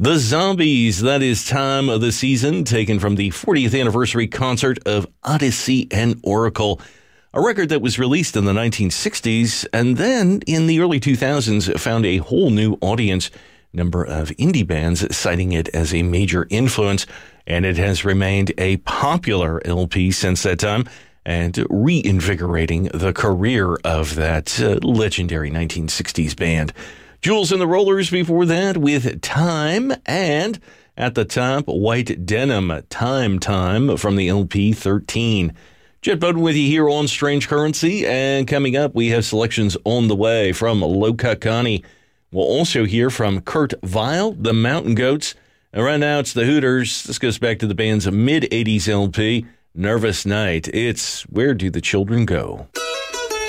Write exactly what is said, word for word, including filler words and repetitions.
The Zombies, that is Time of the Season, taken from the fortieth anniversary concert of Odyssey and Oracle, a record that was released in the nineteen sixties and then in the early two thousands found a whole new audience, number of indie bands citing it as a major influence, and it has remained a popular L P since that time and reinvigorating the career of that uh, legendary nineteen sixties band. Jules and the Rollers before that with Time, and at the top, White Denim, Time Time from the L P thirteen. Jet Bowden with you here on Strange Currency, and coming up, we have selections on the way from Lokakani. We'll also hear from Kurt Vile, the Mountain Goats, and right now it's the Hooters. This goes back to the band's mid-eighties L P, Nervous Night. It's Where Do the Children Go?